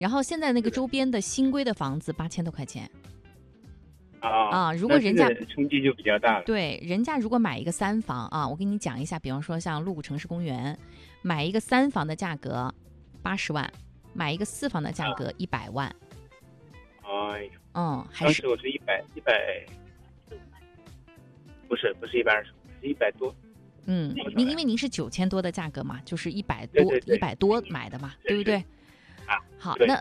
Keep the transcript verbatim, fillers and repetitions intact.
然后现在那个周边的新规的房子八千多块钱。 啊啊，如果人家冲击就比较大了。 对，人家如果买一个三房啊，我跟你讲一下，比方说像麓谷城市公园，买一个三房的价格八十万，买一个四房的价格一百万。 哎呦， 嗯，还是当时我是一百一百，不是不是一百二十，是一百多。 嗯，您因为您是九千多的价格嘛，就是一百多一百多买的嘛，对不对？ 啊， 好，那